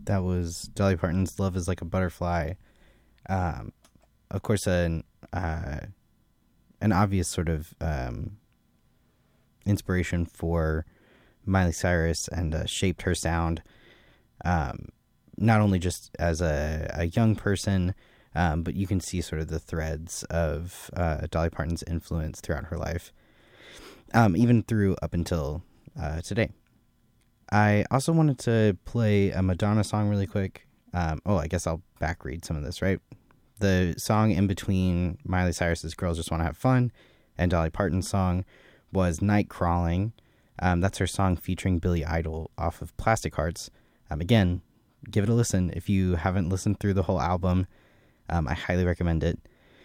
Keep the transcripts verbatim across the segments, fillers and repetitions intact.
that was Dolly Parton's Love is Like a Butterfly. Um, of course, an, uh, an obvious sort of um, inspiration for Miley Cyrus and uh, shaped her sound, um, not only just as a, a young person, um, but you can see sort of the threads of uh, Dolly Parton's influence throughout her life, um, even through up until uh, today. I also wanted to play a Madonna song really quick. Um, oh, I guess I'll back read some of this, right? The song in between Miley Cyrus's Girls Just Want to Have Fun and Dolly Parton's song was Night Crawling. Um, that's her song featuring Billy Idol off of Plastic Hearts. Um, again, give it a listen. If you haven't listened through the whole album, um, I highly recommend it.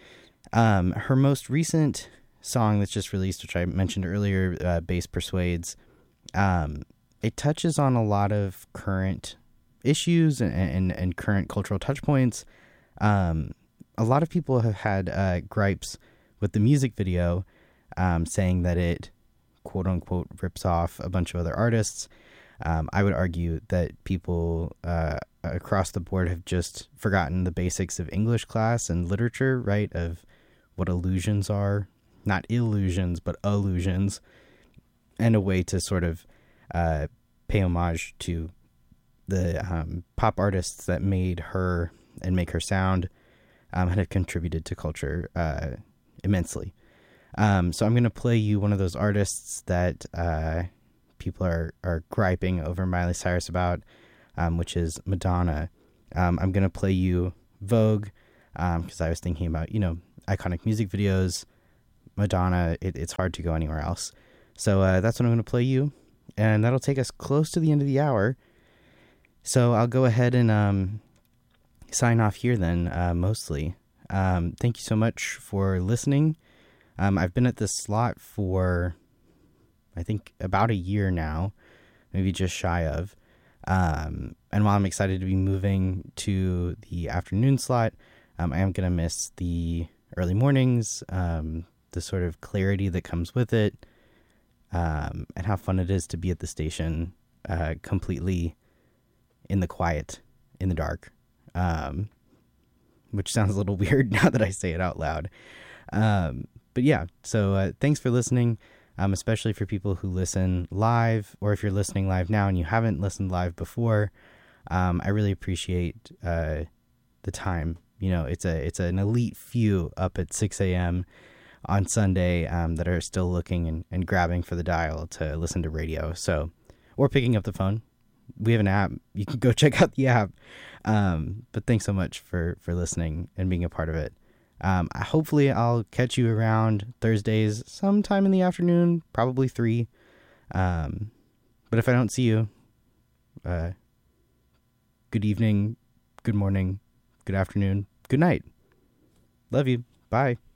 Um, her most recent song that's just released, which I mentioned earlier, uh, Bass Persuades, um, it touches on a lot of current issues and, and, and current cultural touch points. Um, a lot of people have had uh, gripes with the music video, um, saying that it, quote unquote, rips off a bunch of other artists. Um, I would argue that people uh, across the board have just forgotten the basics of English class and literature, right? Of what illusions are, not illusions, but allusions, and a way to sort of Uh, pay homage to the um, pop artists that made her and make her sound, um, and have contributed to culture uh, immensely. Um, so I'm going to play you one of those artists that uh, people are, are griping over Miley Cyrus about, um, which is Madonna. Um, I'm going to play you Vogue, because um, I was thinking about, you know, iconic music videos. Madonna, it, it's hard to go anywhere else. So uh, that's what I'm going to play you. And that'll take us close to the end of the hour. So I'll go ahead and um, sign off here then, uh, mostly. Um, thank you so much for listening. Um, I've been at this slot for, I think, about a year now, maybe just shy of. Um, and while I'm excited to be moving to the afternoon slot, um, I am going to miss the early mornings, um, the sort of clarity that comes with it. Um, and how fun it is to be at the station, uh, completely in the quiet, in the dark, um, which sounds a little weird now that I say it out loud. Um, but yeah, so uh, thanks for listening, um, especially for people who listen live, or if you're listening live now and you haven't listened live before. Um, I really appreciate uh, the time. You know, it's a it's an elite few up at six a.m. on Sunday um, that are still looking and, and grabbing for the dial to listen to radio. So, or picking up the phone. We have an app. You can go check out the app. Um, but thanks so much for, for listening and being a part of it. Um, hopefully I'll catch you around Thursdays sometime in the afternoon, probably three. Um, but if I don't see you, uh, good evening, good morning, good afternoon, good night. Love you. Bye.